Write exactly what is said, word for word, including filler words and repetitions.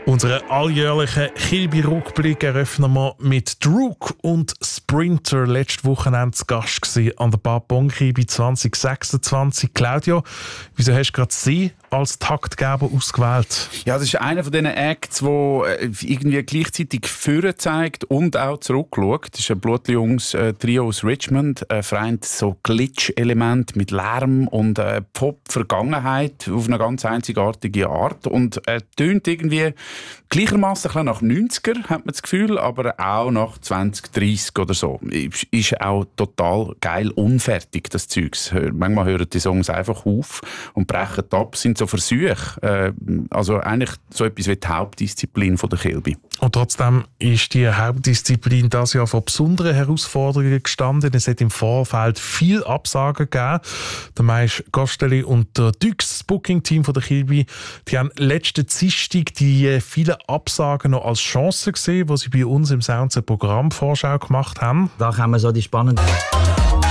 Unseren alljährlichen Kilby-Rückblick eröffnen wir mit Druk und Sprinter. Letztes Wochenende zu Gast gewesen an der Bar Bon-Kilby zwanzig sechsundzwanzig. Claudio, wieso hast du gerade sie als Taktgeber ausgewählt? Ja, das ist einer von diesen Acts, der irgendwie gleichzeitig vorne zeigt und auch zurückschaut. Das ist ein Blutjungs-Trio aus Richmond. Ein Freund, so Glitch-Element mit Lärm und äh, Pop-Vergangenheit auf eine ganz einzigartige Art. Und er äh, tönt irgendwie gleichermaßen ein bisschen nach neunziger, hat man das Gefühl, aber auch nach zwanzig, dreissig oder so. Ist auch total geil unfertig, das Zeugs. Manchmal hören die Songs einfach auf und brechen ab, sind so Versuche. Äh, also eigentlich so etwas wie die Hauptdisziplin von der Kilby. Und trotzdem ist die Hauptdisziplin das Jahr vor besonderen Herausforderungen gestanden. Es hat im Vorfeld viel Absagen gegeben. Der Meisch Gasteli und der Dux, das Booking-Team von der Kilby, die haben letzten Dienstag die vielen Absagen noch als Chance gesehen, die sie bei uns im Sounds eine Programmvorschau gemacht haben. Da kann man so die spannenden